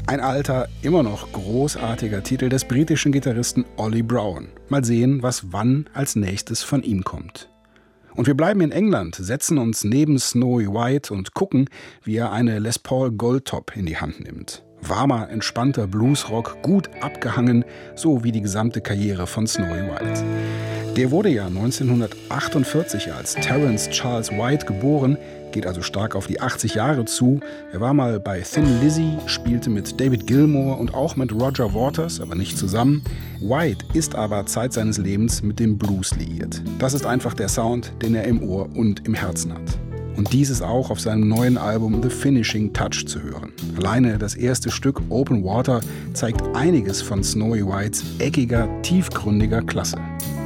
Ein alter, immer noch großartiger Titel des britischen Gitarristen Ollie Brown. Mal sehen, was wann als nächstes von ihm kommt. Und wir bleiben in England, setzen uns neben Snowy White und gucken, wie er eine Les Paul Goldtop in die Hand nimmt. Warmer, entspannter Bluesrock, gut abgehangen, so wie die gesamte Karriere von Snowy White. Der wurde ja 1948 als Terence Charles White geboren, geht also stark auf die 80 Jahre zu. Er war mal bei Thin Lizzy, spielte mit David Gilmour und auch mit Roger Waters, aber nicht zusammen. White ist aber Zeit seines Lebens mit dem Blues liiert. Das ist einfach der Sound, den er im Ohr und im Herzen hat. Und dies ist auch auf seinem neuen Album The Finishing Touch zu hören. Alleine das erste Stück Open Water zeigt einiges von Snowy Whites eckiger, tiefgründiger Klasse.